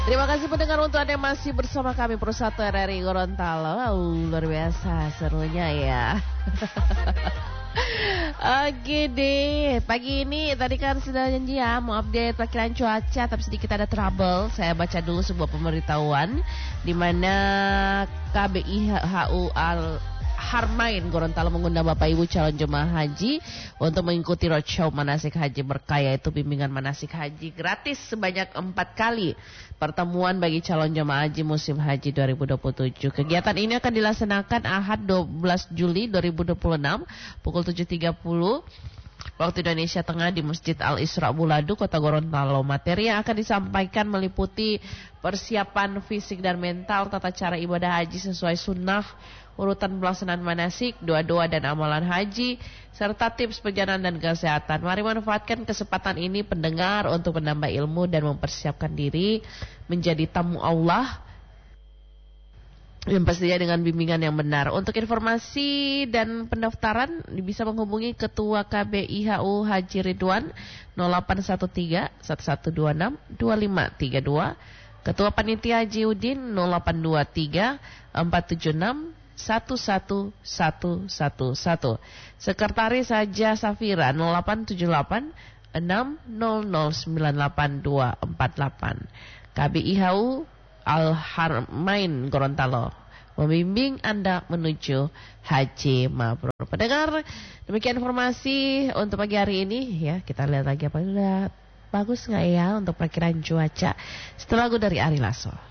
Terima kasih pendengar untuk Anda yang masih bersama kami Persatu RRI Gorontalo. Luar biasa serunya ya. Oke deh, pagi ini tadi kan sudah janji ya mau update perkiraan cuaca, tapi sedikit ada trouble. Saya baca dulu sebuah pemberitahuan di mana KBIHU Harmain Gorontalo mengundang Bapak Ibu calon jemaah haji untuk mengikuti roadshow manasik haji berkah, yaitu bimbingan manasik haji gratis sebanyak 4 kali pertemuan bagi calon jemaah haji musim haji 2027. Kegiatan ini akan dilaksanakan Ahad 12 Juli 2026 pukul 7.30 waktu Indonesia Tengah di Masjid Al-Isra Buladu, Kota Gorontalo. Materi yang akan disampaikan meliputi persiapan fisik dan mental, tata cara ibadah haji sesuai sunnah, urutan pelaksanaan manasik, doa-doa dan amalan haji, serta tips perjalanan dan kesehatan. Mari manfaatkan kesempatan ini pendengar untuk menambah ilmu dan mempersiapkan diri menjadi tamu Allah yang pastinya dengan bimbingan yang benar. Untuk informasi dan pendaftaran bisa menghubungi Ketua KBIHU Haji Ridwan 0813 1126 2532, Ketua Panitia Haji Udin 0823 476 11111, Sekretaris Haja Safira 0878 600982448. KBIHU Al-Harmain Gorontalo membimbing Anda menuju haji mabrur. Pendengar, demikian informasi untuk pagi hari ini ya. Kita lihat lagi apa udah bagus nggak ya untuk perkiraan cuaca setelah lagu dari Ari Lasso.